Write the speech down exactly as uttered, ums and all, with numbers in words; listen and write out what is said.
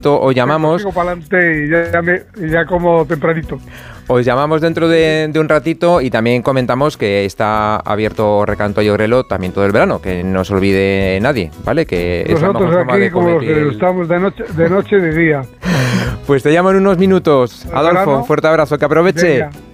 os llamamos. Sigo para adelante y ya, ya, me, ya como tempranito. Os llamamos dentro de, de un ratito y también comentamos que está abierto Recanto y Ogrelo también todo el verano, que no se olvide nadie, ¿vale? Que es la mejor forma aquí de como los combatir que el... estamos de noche, de noche de día. Pues te llamo en unos minutos. ¿El Adolfo, verano? un fuerte abrazo, que aproveche. Venga.